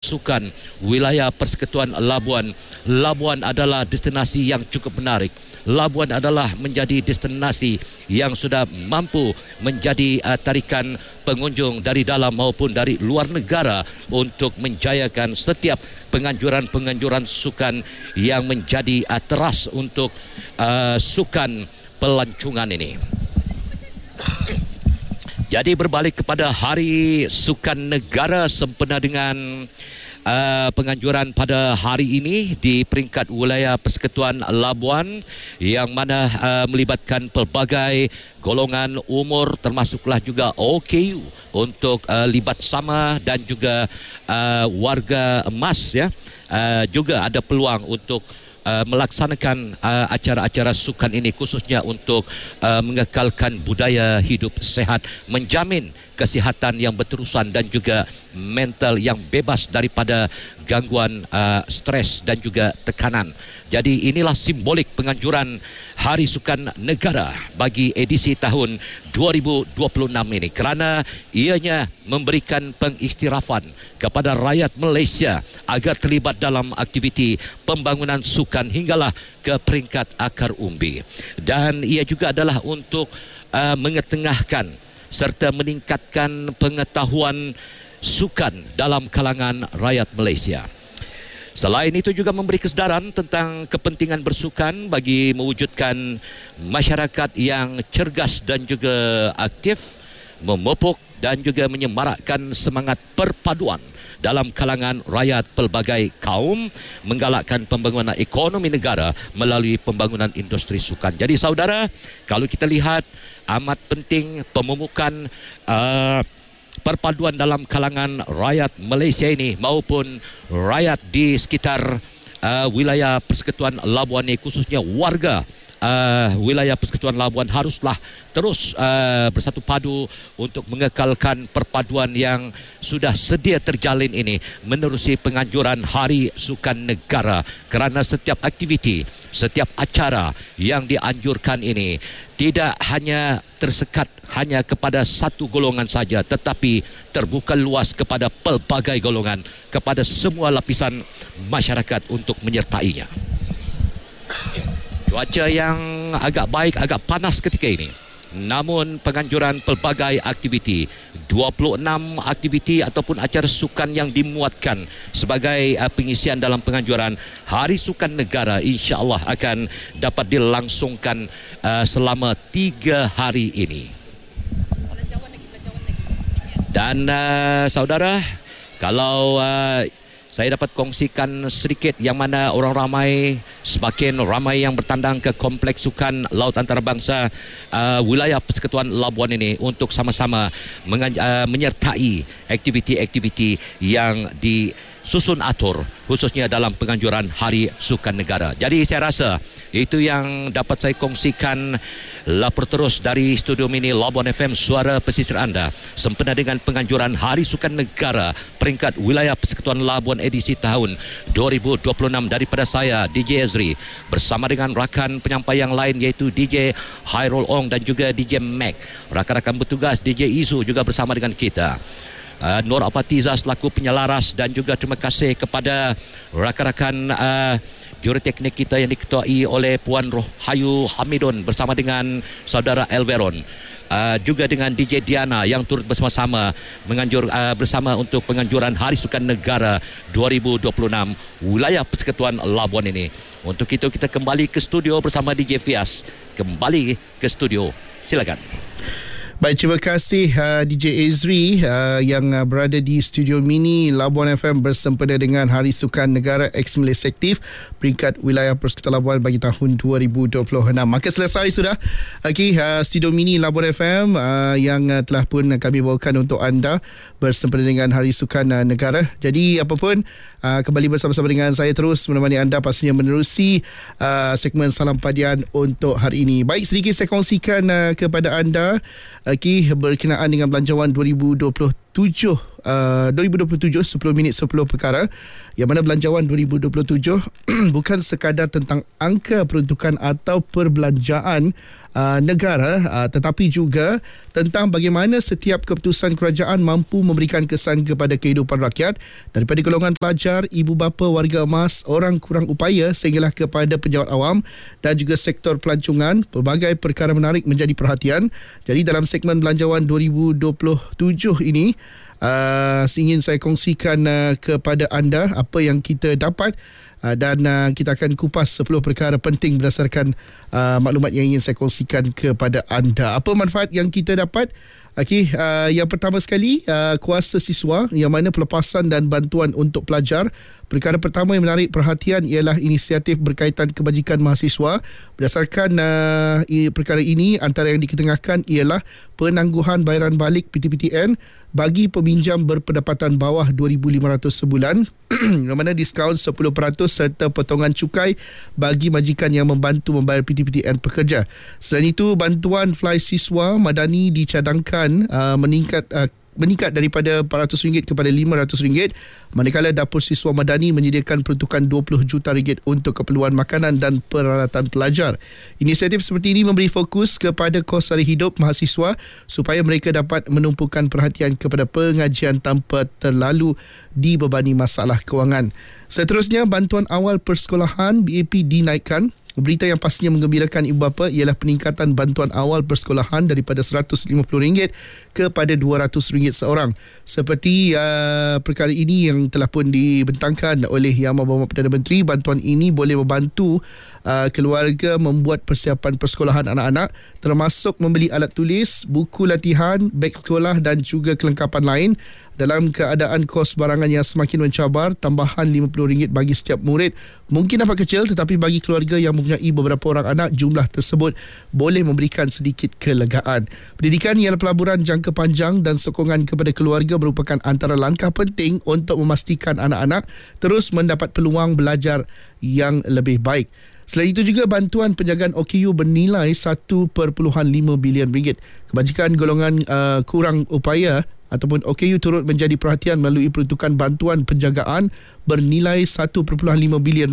sukan wilayah Persekutuan Labuan. Labuan adalah destinasi yang cukup menarik. Labuan adalah menjadi destinasi yang sudah mampu menjadi tarikan pengunjung dari dalam maupun dari luar negara untuk menjayakan setiap penganjuran-penganjuran sukan yang menjadi teras untuk sukan pelancongan ini. Jadi berbalik kepada Hari Sukan Negara sempena dengan penganjuran pada hari ini di peringkat wilayah Persekutuan Labuan yang mana melibatkan pelbagai golongan umur termasuklah juga OKU untuk libat sama dan juga warga emas ya juga ada peluang untuk melaksanakan acara-acara sukan ini khususnya untuk mengekalkan budaya hidup sehat, menjamin kesihatan yang berterusan dan juga mental yang bebas daripada gangguan stres dan juga tekanan. Jadi inilah simbolik penganjuran Hari Sukan Negara bagi edisi tahun 2026 ini kerana ianya memberikan pengistirafan kepada rakyat Malaysia agar terlibat dalam aktiviti pembangunan sukan hinggalah ke peringkat akar umbi. Dan ia juga adalah untuk mengetengahkan serta meningkatkan pengetahuan sukan dalam kalangan rakyat Malaysia. Selain itu juga memberi kesedaran tentang kepentingan bersukan bagi mewujudkan masyarakat yang cergas dan juga aktif, memupuk dan juga menyemarakkan semangat perpaduan dalam kalangan rakyat pelbagai kaum, menggalakkan pembangunan ekonomi negara melalui pembangunan industri sukan. Jadi saudara, kalau kita lihat amat penting pememukan perpaduan dalam kalangan rakyat Malaysia ini maupun rakyat di sekitar wilayah Persekutuan Labuan ini, khususnya warga wilayah Persekutuan Labuan haruslah terus bersatu padu untuk mengekalkan perpaduan yang sudah sedia terjalin ini menerusi penganjuran Hari Sukan Negara kerana setiap aktiviti, setiap acara yang dianjurkan ini tidak hanya tersekat hanya kepada satu golongan saja tetapi terbuka luas kepada pelbagai golongan, kepada semua lapisan masyarakat untuk menyertainya. Cuaca yang agak baik, agak panas ketika ini. Namun penganjuran pelbagai aktiviti, 26 aktiviti ataupun acara sukan yang dimuatkan sebagai pengisian dalam penganjuran Hari Sukan Negara insya-Allah akan dapat dilangsungkan selama 3 hari ini. Dan saudara, kalau saya dapat kongsikan sedikit yang mana orang ramai, semakin ramai yang bertandang ke Kompleks Sukan Laut Antarabangsa wilayah Persekutuan Labuan ini untuk sama-sama menyertai aktiviti-aktiviti yang disusun atur khususnya dalam penganjuran Hari Sukan Negara. Jadi saya rasa itu yang dapat saya kongsikan. Lapor terus dari Studio Mini Labuan FM, suara pesisir anda, sempena dengan penganjuran Hari Sukan Negara peringkat wilayah Persekutuan Labuan edisi tahun 2026 daripada saya DJ Ezri bersama dengan rakan penyampai yang lain iaitu DJ Hairul Ong dan juga DJ Mac. Rakan-rakan bertugas DJ Izu juga bersama dengan kita. Nur Afatiza selaku penyelaras dan juga terima kasih kepada rakan-rakan juruteknik kita yang diketuai oleh Puan Rohayu Hamidun bersama dengan saudara Elveron. Juga dengan DJ Diana yang turut bersama-sama bersama untuk penganjuran Hari Sukan Negara 2026 wilayah Persekutuan Labuan ini. Untuk itu kita kembali ke studio bersama DJ Fias. Kembali ke studio. Silakan. Baik, terima kasih DJ Ezri yang berada di Studio Mini Labuan FM bersempena dengan Hari Sukan Negara Eks-Malaysia Aktif peringkat wilayah Persekutuan Labuan bagi tahun 2026. Maka selesai sudah Studio Mini Labuan FM yang telah pun kami bawakan untuk anda bersempena dengan Hari Sukan Negara. Jadi apapun kembali bersama-sama dengan saya terus menemani anda pastinya menerusi segmen Salam Padian untuk hari ini. Baik, sedikit saya kongsikan kepada anda berkenaan dengan belanjawan 2027 2027 10 minit 10 perkara, yang mana Belanjawan 2027 bukan sekadar tentang angka peruntukan atau perbelanjaan negara, tetapi juga tentang bagaimana setiap keputusan kerajaan mampu memberikan kesan kepada kehidupan rakyat, daripada golongan pelajar, ibu bapa, warga emas, orang kurang upaya sehinggalah kepada pejabat awam dan juga sektor pelancongan. Pelbagai perkara menarik menjadi perhatian. Jadi dalam segmen Belanjawan 2027 ini, ingin saya kongsikan kepada anda apa yang kita dapat, dan kita akan kupas 10 perkara penting berdasarkan maklumat yang ingin saya kongsikan kepada anda. Apa manfaat yang kita dapat? Okey, yang pertama sekali, kuasa siswa, yang mana pelepasan dan bantuan untuk pelajar. Perkara pertama yang menarik perhatian ialah inisiatif berkaitan kebajikan mahasiswa. Berdasarkan perkara ini, antara yang diketengahkan ialah penangguhan bayaran balik PTPTN bagi peminjam berpendapatan bawah 2,500 sebulan, yang mana diskaun 10% serta potongan cukai bagi majikan yang membantu membayar PTPTN pekerja. Selain itu, bantuan fly siswa madani dicadangkan meningkat daripada RM400 kepada RM500, manakala dapur siswa madani menyediakan peruntukan RM20 juta untuk keperluan makanan dan peralatan pelajar. Inisiatif seperti ini memberi fokus kepada kos sara hidup mahasiswa supaya mereka dapat menumpukan perhatian kepada pengajian tanpa terlalu dibebani masalah kewangan. Seterusnya, bantuan awal persekolahan BAP dinaikkan. Berita yang pastinya menggembirakan ibu bapa ialah peningkatan bantuan awal persekolahan daripada RM150 kepada RM200 seorang. Seperti perkara ini yang telah pun dibentangkan oleh Yang Amat Perdana Menteri, bantuan ini boleh membantu keluarga membuat persiapan persekolahan anak-anak, termasuk membeli alat tulis, buku latihan, beg sekolah dan juga kelengkapan lain. Dalam keadaan kos barangan yang semakin mencabar, tambahan RM50 bagi setiap murid mungkin nampak kecil, tetapi bagi keluarga yang mempunyai beberapa orang anak, jumlah tersebut boleh memberikan sedikit kelegaan. Pendidikan ialah pelaburan jangka panjang dan sokongan kepada keluarga merupakan antara langkah penting untuk memastikan anak-anak terus mendapat peluang belajar yang lebih baik. Selain itu juga, bantuan penjagaan OKU bernilai RM1.5 bilion. Kebajikan golongan kurang upaya ataupun OKU turut menjadi perhatian melalui peruntukan bantuan penjagaan bernilai RM1.5 bilion,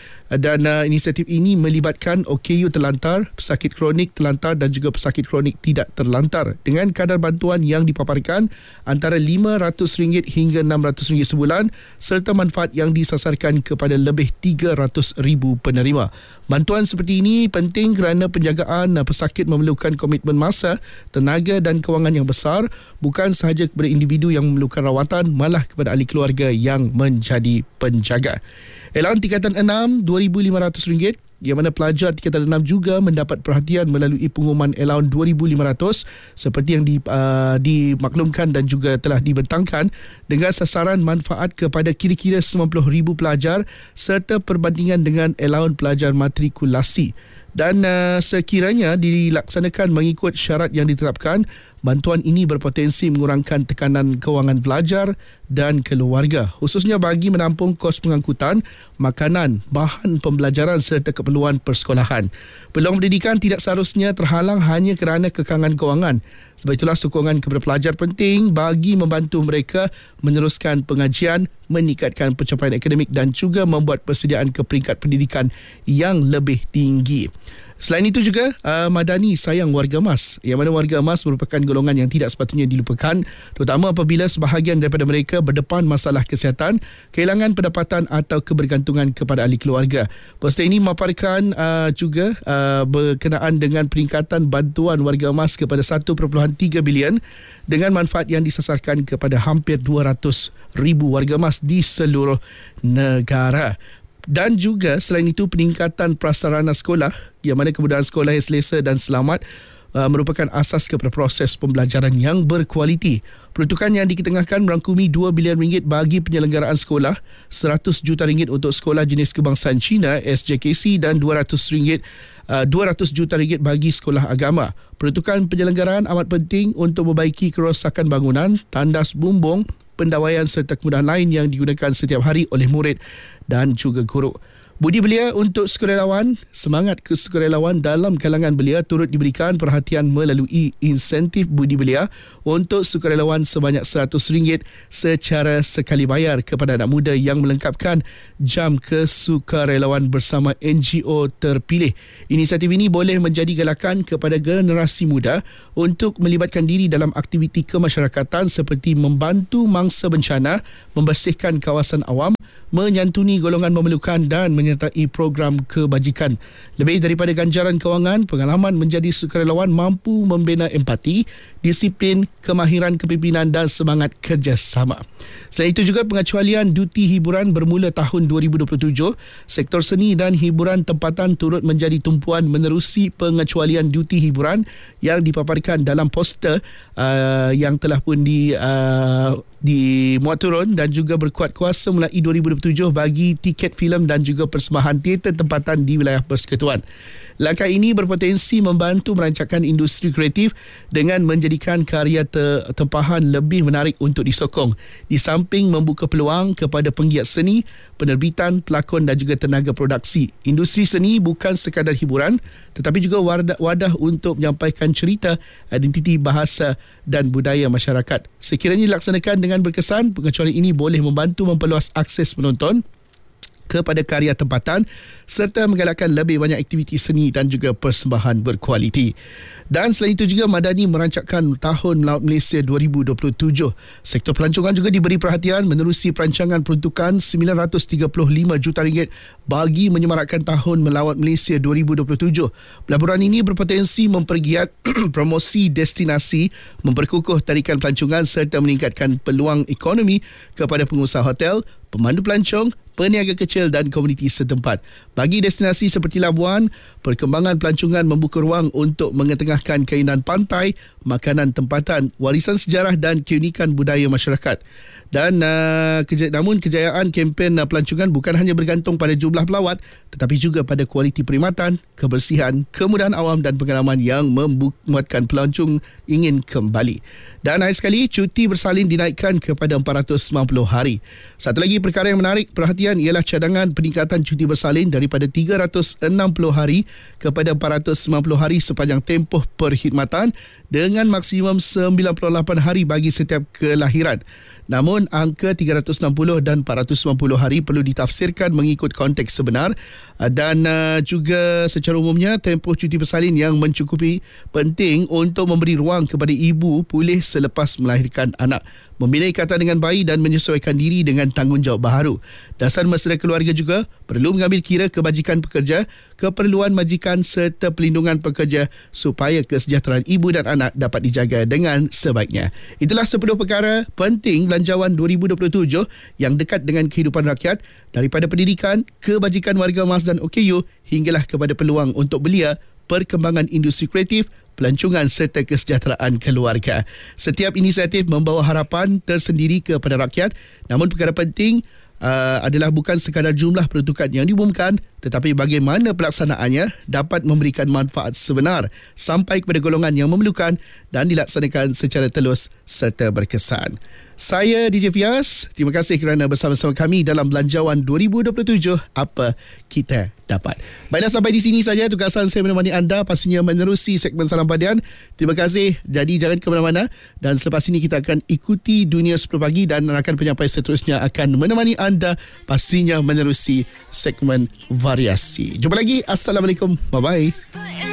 dan inisiatif ini melibatkan OKU terlantar, pesakit kronik terlantar dan juga pesakit kronik tidak terlantar, dengan kadar bantuan yang dipaparkan antara RM500 hingga RM600 sebulan, serta manfaat yang disasarkan kepada lebih 300,000 penerima. Bantuan seperti ini penting kerana penjagaan pesakit memerlukan komitmen masa, tenaga dan kewangan yang besar, bukan sahaja kepada individu yang memerlukan rawatan, malah kepada ahli keluarga yang menjadi penjaga. Allowance tingkatan 6 RM2,500, yang mana pelajar tingkatan 6 juga mendapat perhatian melalui pengumuman allowance RM2,500 seperti yang dimaklumkan dan juga telah dibentangkan, dengan sasaran manfaat kepada kira-kira 90,000 pelajar serta perbandingan dengan allowance pelajar matrikulasi. Dan sekiranya dilaksanakan mengikut syarat yang ditetapkan, bantuan ini berpotensi mengurangkan tekanan kewangan pelajar dan keluarga, khususnya bagi menampung kos pengangkutan, makanan, bahan pembelajaran serta keperluan persekolahan. Peluang pendidikan tidak seharusnya terhalang hanya kerana kekangan kewangan. Sebab itulah sokongan kepada pelajar penting bagi membantu mereka meneruskan pengajian, meningkatkan pencapaian akademik dan juga membuat persediaan ke peringkat pendidikan yang lebih tinggi. Selain itu juga, Madani sayang warga emas, yang mana warga emas merupakan golongan yang tidak sepatutnya dilupakan, terutama apabila sebahagian daripada mereka berdepan masalah kesihatan, kehilangan pendapatan atau kebergantungan kepada ahli keluarga. Poster ini memaparkan juga berkenaan dengan peningkatan bantuan warga emas kepada 1.3 bilion dengan manfaat yang disasarkan kepada hampir 200,000 warga emas di seluruh negara. Dan juga selain itu, peningkatan prasarana sekolah, yang mana kemudahan sekolah yang selesa dan selamat merupakan asas kepada proses pembelajaran yang berkualiti. Peruntukan yang diketengahkan merangkumi RM2 bilion bagi penyelenggaraan sekolah, RM100 juta untuk sekolah jenis kebangsaan Cina SJKC dan RM200 juta bagi sekolah agama. Peruntukan penyelenggaraan amat penting untuk membaiki kerosakan bangunan, tandas bumbung, pendawaian serta kemudahan lain yang digunakan setiap hari oleh murid dan juga guru. Budi belia untuk sukarelawan. Semangat kesukarelawan dalam kalangan belia turut diberikan perhatian melalui insentif budi belia untuk sukarelawan sebanyak RM100 secara sekali bayar kepada anak muda yang melengkapkan jam kesukarelawan bersama NGO terpilih. Inisiatif ini boleh menjadi galakan kepada generasi muda untuk melibatkan diri dalam aktiviti kemasyarakatan seperti membantu mangsa bencana, membersihkan kawasan awam, menyantuni golongan memerlukan dan menyertai program kebajikan. Lebih daripada ganjaran kewangan, pengalaman menjadi sukarelawan mampu membina empati, disiplin, kemahiran kepimpinan dan semangat kerjasama. Selain itu juga pengecualian duti hiburan bermula tahun 2027, sektor seni dan hiburan tempatan turut menjadi tumpuan menerusi pengecualian duti hiburan yang dipaparkan dalam poster yang telah pun dimuat turun dan juga berkuat kuasa mulai 2027 bagi tiket filem dan juga persembahan teater tempatan di wilayah persekutuan. Langkah ini berpotensi membantu merancangkan industri kreatif dengan menjadikan karya tempahan lebih menarik untuk disokong. Di samping membuka peluang kepada penggiat seni, penerbitan, pelakon dan juga tenaga produksi. Industri seni bukan sekadar hiburan tetapi juga wadah untuk menyampaikan cerita, identiti, bahasa dan budaya masyarakat. Sekiranya dilaksanakan dengan berkesan, pengecualian ini boleh membantu memperluas akses penonton kepada karya tempatan serta menggalakkan lebih banyak aktiviti seni dan juga persembahan berkualiti. Dan selain itu juga Madani merancangkan Tahun Laut Malaysia 2027. Sektor pelancongan juga diberi perhatian menerusi perancangan peruntukan RM935 juta bagi menyemarakkan Tahun Melawat Malaysia 2027. Pelaburan ini berpotensi mempergiat promosi destinasi, memperkukuh tarikan pelancongan serta meningkatkan peluang ekonomi kepada pengusaha hotel, pemandu pelancong, peniaga kecil dan komuniti setempat. Bagi destinasi seperti Labuan, perkembangan pelancongan membuka ruang untuk mengetengahkan keindahan pantai, makanan tempatan, warisan sejarah dan keunikan budaya masyarakat. Dan namun kejayaan kempen pelancongan bukan hanya bergantung pada jumlah pelawat tetapi juga pada kualiti perkhidmatan, kebersihan, kemudahan awam dan pengalaman yang membuatkan pelancong ingin kembali. Dan akhir sekali, cuti bersalin dinaikkan kepada 490 hari. Satu lagi perkara yang menarik perhatian ialah cadangan peningkatan cuti bersalin daripada 360 hari kepada 490 hari sepanjang tempoh perkhidmatan dengan maksimum 98 hari bagi setiap kelahiran. Namun, angka 360 dan 490 hari perlu ditafsirkan mengikut konteks sebenar dan juga secara umumnya tempoh cuti bersalin yang mencukupi penting untuk memberi ruang kepada ibu pulih selepas melahirkan anak, membina ikatan dengan bayi dan menyesuaikan diri dengan tanggungjawab baharu. Dasar mesra keluarga juga perlu mengambil kira kebajikan pekerja, keperluan majikan serta pelindungan pekerja supaya kesejahteraan ibu dan anak dapat dijaga dengan sebaiknya. Itulah 10 perkara penting belanjawan 2027 yang dekat dengan kehidupan rakyat, daripada pendidikan, kebajikan warga emas dan OKU hinggalah kepada peluang untuk belia, perkembangan industri kreatif, pelancongan serta kesejahteraan keluarga. Setiap inisiatif membawa harapan tersendiri kepada rakyat, namun perkara penting adalah bukan sekadar jumlah peruntukan yang diumumkan tetapi bagaimana pelaksanaannya dapat memberikan manfaat sebenar sampai kepada golongan yang memerlukan dan dilaksanakan secara telus serta berkesan. Saya DJ Fias, terima kasih kerana bersama-sama kami dalam Belanjawan 2027 Apa Kita Dapat. Baiklah, sampai di sini saja tugasan saya menemani anda, pastinya menerusi segmen Salam Padian. Terima kasih, jadi jangan ke mana-mana dan selepas ini kita akan ikuti Dunia 10 Pagi dan rakan penyampai seterusnya akan menemani anda pastinya menerusi segmen variasi. Jumpa lagi, Assalamualaikum, bye-bye.